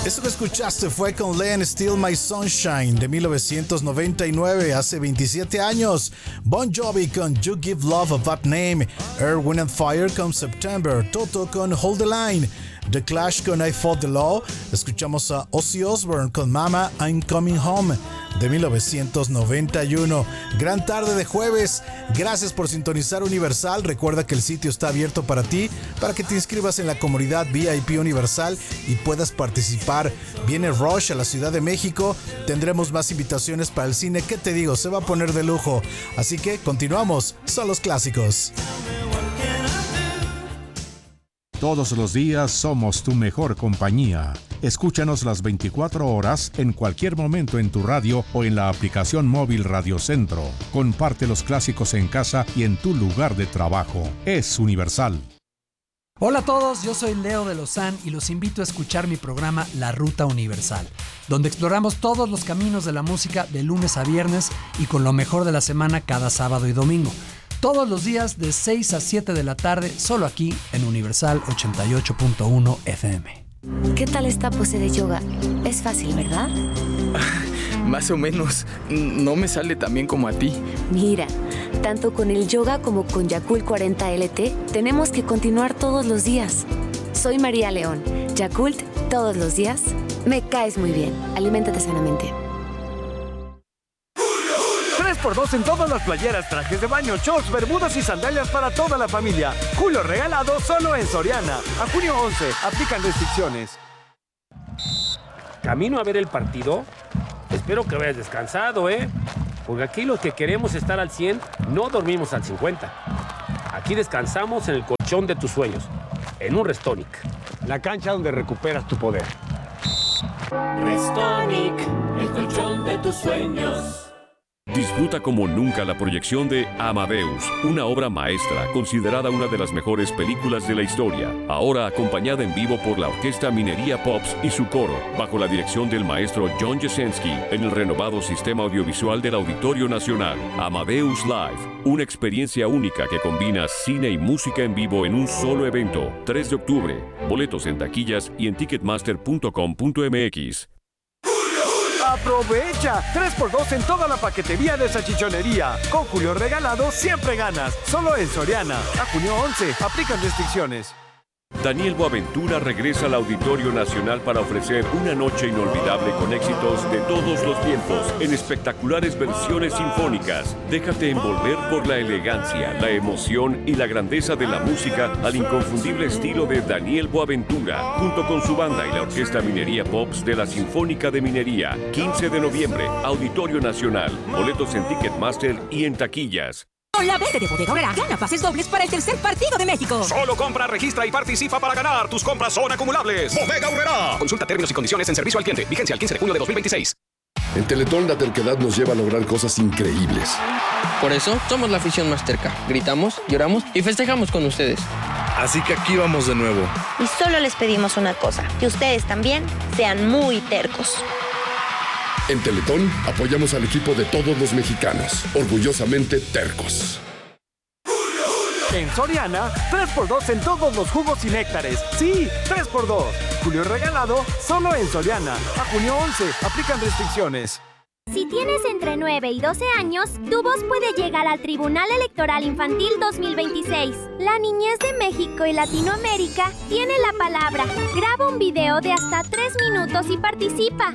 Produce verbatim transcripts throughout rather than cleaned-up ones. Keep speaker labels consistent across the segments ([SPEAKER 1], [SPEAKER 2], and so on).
[SPEAKER 1] Esto que escuchaste fue con Len Still My Sunshine de mil novecientos noventa y nueve, hace veintisiete años. Bon Jovi con You Give Love a Bad Name. Earth, Wind and Fire con September. Toto con Hold the Line. The Clash con I Fought the Law. Escuchamos a Ozzy Osbourne con Mama I'm Coming Home de mil novecientos noventa y uno. Gran tarde de jueves. Gracias por sintonizar Universal. Recuerda que el sitio está abierto para ti, para que te inscribas en la comunidad V I P Universal y puedas participar. Viene Rush a la Ciudad de México. Tendremos más invitaciones para el cine. ¿Qué te digo? Se va a poner de lujo. Así que continuamos. Son los clásicos.
[SPEAKER 2] Todos los días somos tu mejor compañía. Escúchanos las veinticuatro horas en cualquier momento en tu radio o en la aplicación móvil Radio Centro. Comparte los clásicos en casa y en tu lugar de trabajo. Es Universal.
[SPEAKER 3] Hola a todos, yo soy Leo de Lozán y los invito a escuchar mi programa La Ruta Universal, donde exploramos todos los caminos de la música de lunes a viernes y con lo mejor de la semana cada sábado y domingo. Todos los días de seis a siete de la tarde, solo aquí en Universal ochenta y ocho punto uno F M.
[SPEAKER 4] ¿Qué tal esta pose de yoga? Es fácil, ¿verdad?
[SPEAKER 5] Más o menos. No me sale tan bien como a ti.
[SPEAKER 4] Mira, tanto con el yoga como con Yakult cuarenta L T, tenemos que continuar todos los días. Soy María León. Yakult, todos los días. Me caes muy bien. Aliméntate sanamente.
[SPEAKER 6] tres por dos en todas las playeras, trajes de baño, shorts, bermudas y sandalias para toda la familia. Julio regalado solo en Soriana. A junio once, aplican restricciones.
[SPEAKER 7] ¿Camino a ver el partido? Espero que vayas descansado, ¿eh? Porque aquí los que queremos estar al cien, no dormimos al cincuenta. Aquí descansamos en el colchón de tus sueños, en un Restonic.
[SPEAKER 6] La cancha donde recuperas tu poder.
[SPEAKER 8] Restonic, el colchón de tus sueños.
[SPEAKER 9] Disfruta como nunca la proyección de Amadeus, una obra maestra considerada una de las mejores películas de la historia, ahora acompañada en vivo por la Orquesta Minería Pops y su coro, bajo la dirección del maestro John Jasenski, en el renovado sistema audiovisual del Auditorio Nacional. Amadeus Live, una experiencia única que combina cine y música en vivo en un solo evento. tres de octubre, boletos en taquillas y en ticketmaster punto com punto m x.
[SPEAKER 6] ¡Aprovecha! tres por dos en toda la paquetería de salchichonería. Con Julio regalado siempre ganas. Solo en Soriana. A junio once, aplican restricciones.
[SPEAKER 9] Daniel Boaventura regresa al Auditorio Nacional para ofrecer una noche inolvidable con éxitos de todos los tiempos en espectaculares versiones sinfónicas. Déjate envolver por la elegancia, la emoción y la grandeza de la música al inconfundible estilo de Daniel Boaventura, junto con su banda y la Orquesta Minería Pops de la Sinfónica de Minería. quince de noviembre, Auditorio Nacional. Boletos en Ticketmaster y en taquillas.
[SPEAKER 10] Con la verde de Bodega Aurrera, gana pases dobles para el tercer partido de México.
[SPEAKER 11] Solo compra, registra y participa para ganar. Tus compras son acumulables. Bodega Aurrera. Consulta términos y condiciones en servicio al cliente. Vigencia el quince de junio de dos mil veintiséis.
[SPEAKER 12] En Teletón la terquedad nos lleva a lograr cosas increíbles.
[SPEAKER 13] Por eso somos la afición más terca. Gritamos, lloramos y festejamos con ustedes.
[SPEAKER 14] Así que aquí vamos de nuevo.
[SPEAKER 15] Y solo les pedimos una cosa, que ustedes también sean muy tercos.
[SPEAKER 12] En Teletón apoyamos al equipo de todos los mexicanos, orgullosamente tercos.
[SPEAKER 6] En Soriana, tres por dos en todos los jugos y néctares. Sí, tres por dos. Julio regalado solo en Soriana. A junio once, aplican restricciones.
[SPEAKER 16] Si tienes entre nueve y doce años, tu voz puede llegar al Tribunal Electoral Infantil dos mil veintiséis. La niñez de México y Latinoamérica tiene la palabra. Graba un video de hasta tres minutos y participa.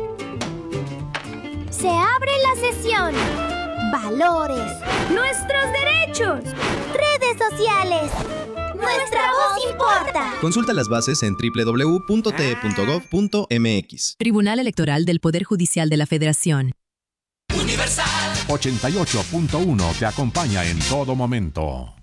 [SPEAKER 16] Se abre la sesión. Valores. Nuestros derechos. Redes sociales. Nuestra voz importa.
[SPEAKER 17] Consulta las bases en doble u doble u doble u punto t e punto gov punto m x.
[SPEAKER 18] Tribunal Electoral del Poder Judicial de la Federación.
[SPEAKER 2] Universal ochenta y ocho punto uno te acompaña en todo momento.